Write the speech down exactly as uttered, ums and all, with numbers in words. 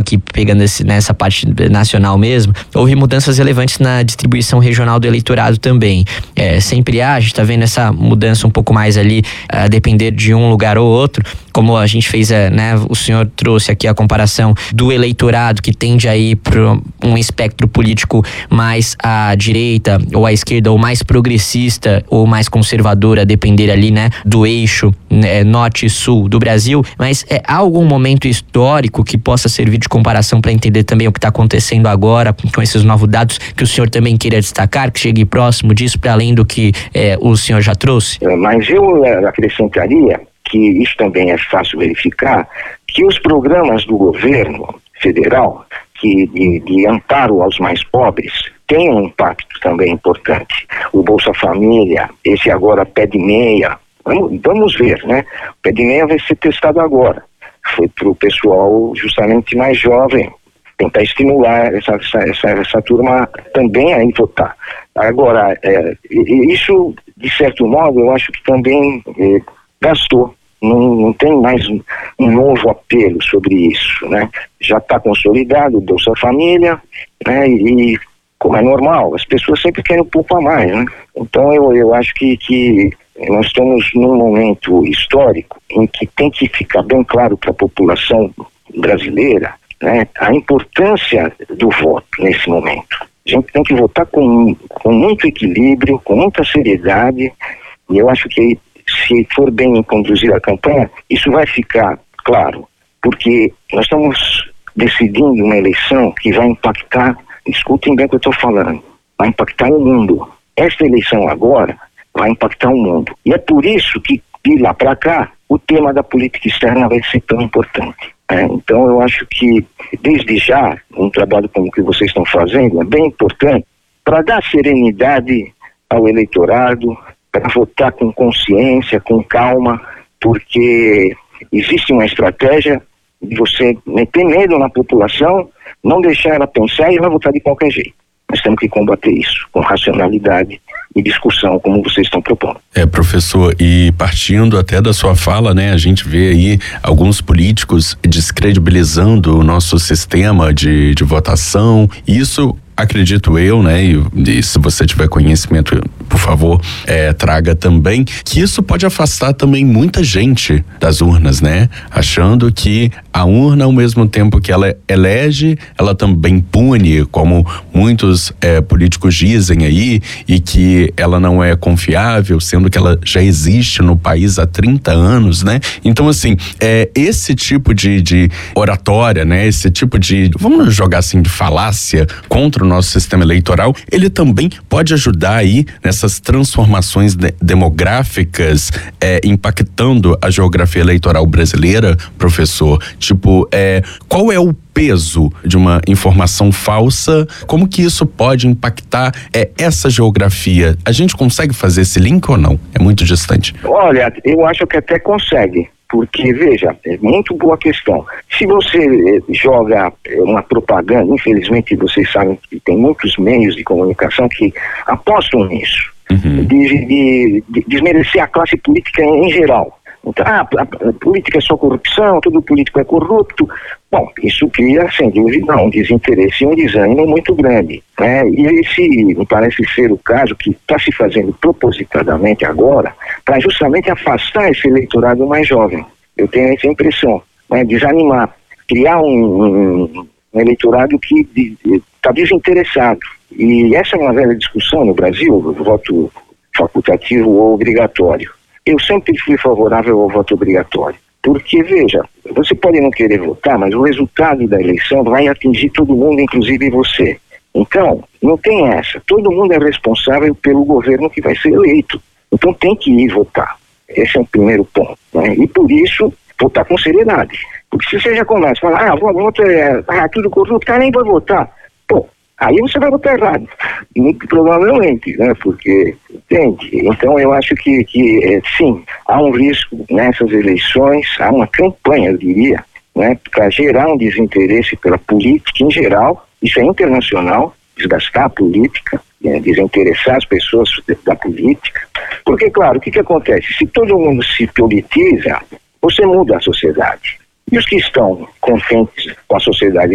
aqui pegando esse, nessa parte nacional mesmo, houve mudanças relevantes na distribuição regional do eleitorado também. É, sempre há, a gente está vendo essa mudança um pouco mais ali, a depender de um lugar ou outro, como a gente fez, né, o senhor trouxe aqui a comparação do eleitorado que tende a ir para um espectro político mais à direita ou à esquerda, ou mais progressista ou mais conservador, a depender ali, né, do eixo, né, norte e sul do Brasil. Mas é, há algum momento histórico que possa servir de comparação para entender também o que está acontecendo agora com, com esses novos dados, que o senhor também queira destacar, que chegue próximo disso, para além do que é, o senhor já trouxe? Mas eu acrescentaria que isso também é fácil verificar, que os programas do governo federal que de, de amparo aos mais pobres têm um impacto também importante. O Bolsa Família, esse agora pé de meia, vamos, vamos ver, né? O pé de meia vai ser testado agora. Foi para o pessoal justamente mais jovem, tentar estimular essa, essa, essa, essa turma também a ir votar. Agora, é, isso, de certo modo, eu acho que também é, gastou. Não, não tem mais um, um novo apelo sobre isso, né? Já está consolidado o Bolsa Família, né? E, e como é normal, as pessoas sempre querem um pouco a mais, né? Então eu, eu acho que, que nós estamos num momento histórico em que tem que ficar bem claro para a população brasileira, né, a importância do voto nesse momento. A gente tem que votar com, com muito equilíbrio, com muita seriedade, e eu acho que se for bem conduzir a campanha, isso vai ficar claro, porque nós estamos decidindo uma eleição que vai impactar, escutem bem o que eu estou falando, vai impactar o mundo. Esta eleição agora vai impactar o mundo. E é por isso que, de lá para cá, o tema da política externa vai ser tão importante. É, então eu acho que, desde já, um trabalho como o que vocês estão fazendo é bem importante para dar serenidade ao eleitorado, para votar com consciência, com calma, porque existe uma estratégia de você meter medo na população, não deixar ela pensar e ela votar de qualquer jeito. Nós temos que combater isso com racionalidade e discussão, como vocês estão propondo. É, professor, e partindo até da sua fala, né, a gente vê aí alguns políticos descredibilizando o nosso sistema de, de votação. Isso, acredito eu, né, e, e se você tiver conhecimento, por favor, é, traga também, que isso pode afastar também muita gente das urnas, né? Achando que a urna, ao mesmo tempo que ela elege, ela também pune, como muitos é, políticos dizem aí, e que ela não é confiável, sendo que ela já existe no país há trinta anos, né? Então, assim, é, esse tipo de, de oratória, né? Esse tipo de, vamos jogar assim, de falácia contra o nosso sistema eleitoral, ele também pode ajudar aí nessas transformações de, demográficas, é, impactando a geografia eleitoral brasileira, professor. Tipo, é, qual é o peso de uma informação falsa? Como que isso pode impactar é, essa geografia? A gente consegue fazer esse link ou não? É muito distante. Olha, eu acho que até consegue. Porque, veja, é muito boa questão. Se você joga uma propaganda, infelizmente vocês sabem que tem muitos meios de comunicação que apostam nisso, uhum. de, de, de desmerecer a classe política em, em geral. Então, ah, a, a política é só corrupção, todo político é corrupto. Bom, isso cria, sem dúvida, um desinteresse e um desânimo muito grande, né? E esse me parece ser o caso que está se fazendo propositadamente agora para justamente afastar esse eleitorado mais jovem. Eu tenho essa impressão, né? Desanimar, criar um, um, um eleitorado que está de, desinteressado. E essa é uma velha discussão no Brasil, o voto facultativo ou obrigatório. Eu sempre fui favorável ao voto obrigatório. Porque, veja, você pode não querer votar, mas o resultado da eleição vai atingir todo mundo, inclusive você. Então, não tem essa. Todo mundo é responsável pelo governo que vai ser eleito. Então tem que ir votar. Esse é o primeiro ponto, né? E por isso, votar com seriedade. Porque se você já começa a falar, ah, voto é ah, tudo corrupto, ah, nem vai votar. Pô, aí você vai votar errado. Muito provavelmente, né? Porque, entende? Então eu acho que, que é, sim, há um risco nessas eleições, há uma campanha, eu diria, né, para gerar um desinteresse pela política em geral. Isso é internacional, desgastar a política, né, desinteressar as pessoas da política. Porque, claro, o que, que acontece? Se todo mundo se politiza, você muda a sociedade. E os que estão contentes com a sociedade